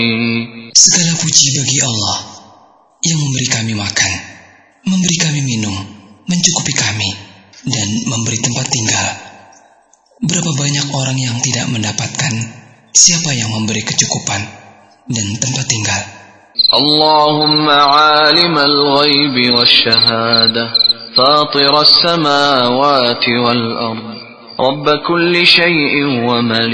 Segala puji bagi Allah yang memberi kami makan, memberi kami minum, mencukupi kami, dan memberi tempat tinggal. Berapa banyak orang yang tidak mendapatkan siapa yang memberi kecukupan dan tempat tinggal. Allahumma alimal ghaibi wasyahadah, fatir as-samawati wal ard, rabb kulli syai'in wa malik.